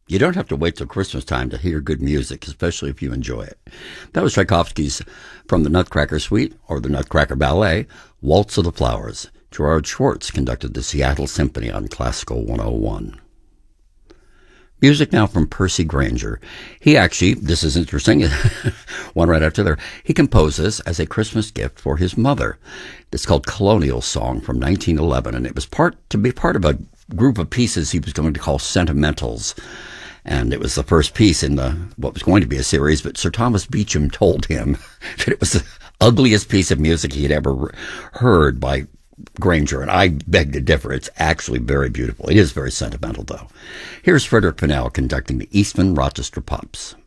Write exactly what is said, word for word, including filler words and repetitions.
You don't have to wait till Christmas time to hear good music, especially if you enjoy it. That was Tchaikovsky's From the Nutcracker Suite, or the Nutcracker Ballet, Waltz of the Flowers. Gerard Schwartz conducted the Seattle Symphony on Classical one oh one. Music now from Percy Grainger. He actually, this is interesting, one right after there, he composed this as a Christmas gift for his mother. It's called Colonial Song from nineteen eleven, and it was part to be part of a group of pieces he was going to call Sentimentals. And it was the first piece in the what was going to be a series, but Sir Thomas Beecham told him that it was the ugliest piece of music he had ever heard by Grainger, and I beg to differ. It's actually very beautiful. It is very sentimental, though. Here's Frederick Fennell conducting the Eastman Rochester Pops.